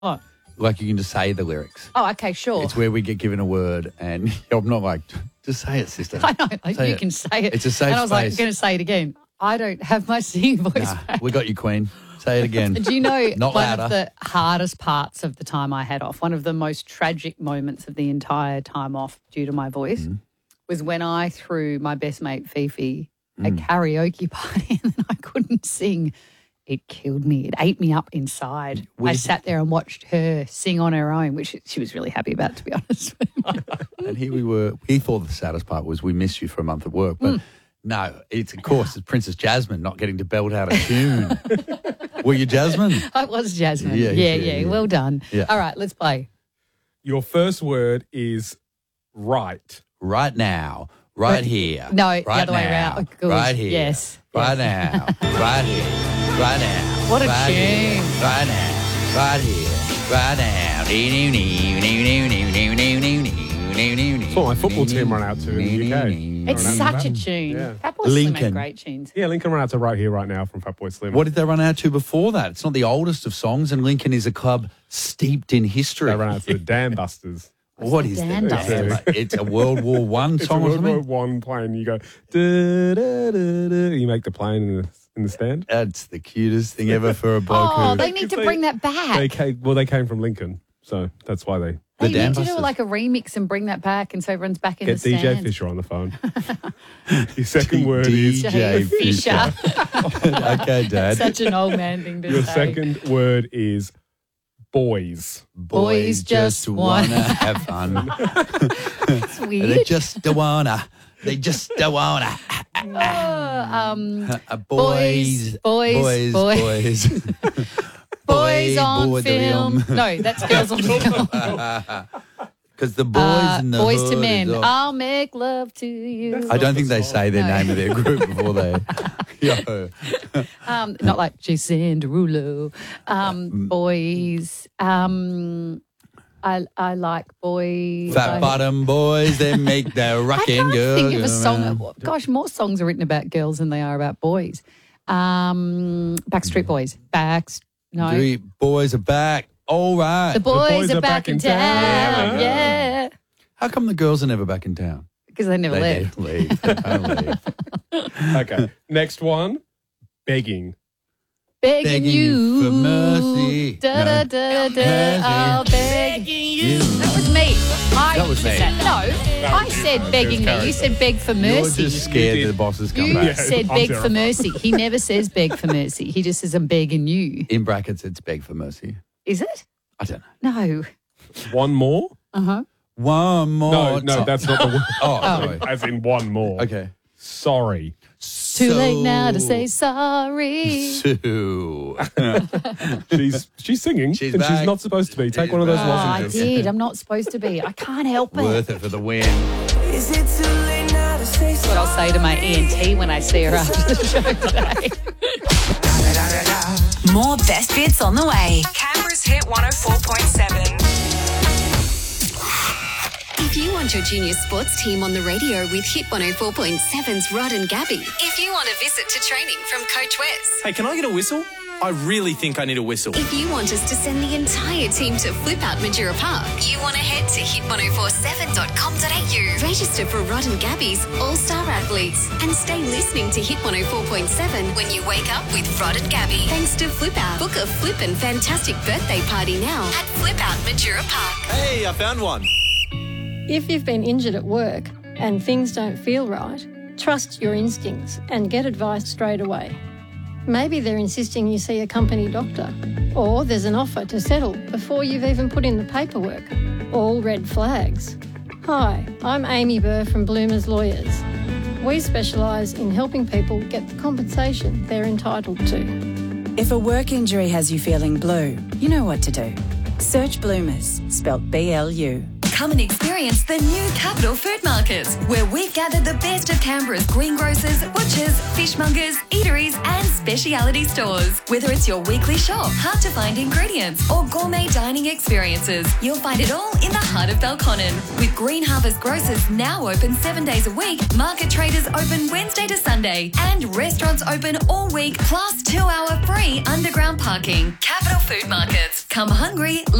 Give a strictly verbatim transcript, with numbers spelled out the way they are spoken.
What? Like you can just say the lyrics. Oh, okay, sure. It's where we get given a word and I'm not like, just say it, sister. I know, like, Say you it. can say it. It's a safe And I was space. like, I'm going to say it again. I don't have my singing voice Nah, back. we got you, Queen. Say it again. Do you know Not one louder. of the hardest parts of the time I had off, one of the most tragic moments of the entire time off due to my voice, Mm. was when I threw my best mate Fifi a Mm. karaoke party and then I couldn't sing. It killed me. It ate me up inside. I We- sat there and watched her sing on her own, which she was really happy about, to be honest with you. And here we were. We thought the saddest part was we missed you for a month of work. But Mm. no, it's, of course, it's Princess Jasmine not getting to belt out a tune. Were you Jasmine? I was Jasmine. Yeah, Yeah, yeah, yeah. yeah. Well done. Yeah. All right, let's play. Your first word is right. Right now. Right Right- here. No, the right other way now, around. Good. Right here. Yes. Right now. Right here. Right now. What a right here, tune. Right now. Right here. Right now. That's what my football team run out to in the U K. It's Run out such to a that. tune. Yeah. Fat Boy Slim make Lincoln. great tunes. Yeah, Lincoln run out to Right Here, Right Now from Fatboy Slim. What did they run out to before that? It's not the oldest of songs, and Lincoln is a club steeped in history. They run out to the Dam Busters. What the is Dan that? Dusters? It's a World War One It's a song or World War something? One playing. You go, da, da, da, da. You make the plane in the, in the stand. That's the cutest thing ever for a bloke Oh, who... they need to bring that back. They came, well, they came from Lincoln, so that's why they The They Dam need to do Busters. like a remix and bring that back, and so everyone's back in get the D J stands. Fisher on the phone. Your second word is D J Fisher. Okay, Dad. Such an old man thing to your say. second word is boys. Boys just wanna wanna- have fun. It's they weird. just don't wanna. They just don't wanna. Oh, um, Uh, boys, boys, boys, boys. boys. boys on boy, film. film. No, that's girls on film. Because the boys Uh, and the boys to hood men. is all- I'll make love to you. I don't think they say their No. name of their group before they. Yo. Um, not like Jason Derulo. Um, boys. Um, I I like boys. Fat I, bottom boys, they make the I rocking can't girl. think of a go song. round. Gosh, more songs are written about girls than they are about boys. Um, Backstreet Boys. Backs. No. Three boys are back. All right. The boys, are, back, in town. Yeah. How come the girls are never back in town? Because they never They left. never leave. They don't leave. Okay, next one, begging. Begging, Begging you. you for mercy. Da, da, No. da, da. Mercy. I'll beg you. That was me. I That was said me. that. No, I was you. said That was begging his me. You said beg for You're mercy. just scared You that did. the bosses come You back. Yeah. said I'm beg for terrified. mercy. He never says beg for mercy. He just says I'm begging you. In brackets, it's beg for mercy. Is it? I don't know. No. One more? Uh huh. One more. No, no, time. that's not the word. Oh, sorry. As in one more. Okay. Sorry. Too late now to say sorry. Sue. She's she's singing, She's and back. she's not supposed to be. Take She's one of those back. Oh, I lozenges. did. I'm not supposed to be. I can't help it. Worth it for the win. Is it too late now to say That's what I'll say to my E N T when I see her after the show today. More best bits on the way. Canberra's Hit one oh four point seven. If you want your junior sports team on the radio with Hit one oh four point seven's Rod and Gabby. If you want a visit to training from Coach Wes. Hey, can I get a whistle? I really think I need a whistle. If you want us to send the entire team to Flip Out Majura Park. You want to head to hit ten forty-seven dot com dot a u. Register for Rod and Gabby's All-Star Athletes. And stay listening to Hit one oh four point seven when you wake up with Rod and Gabby. Thanks to Flip Out. Book a flip and fantastic birthday party now at Flip Out Majura Park. Hey, I found one. If you've been injured at work and things don't feel right, trust your instincts and get advice straight away. Maybe they're insisting you see a company doctor, or there's an offer to settle before you've even put in the paperwork. All red flags. Hi, I'm Amy Burr from Bloomers Lawyers. We specialise in helping people get the compensation they're entitled to. If a work injury has you feeling blue, you know what to do. Search Bloomers, spelt B L U. Come and experience the new Capital Food Markets, where we've gathered the best of Canberra's greengrocers, butchers, fishmongers, eateries and speciality stores. Whether it's your weekly shop, hard-to-find ingredients or gourmet dining experiences, you'll find it all in the heart of Belconnen. With Green Harvest Grocers now open seven days a week, market traders open Wednesday to Sunday and restaurants open all week plus two-hour free underground parking. Capital Food Markets. Come hungry,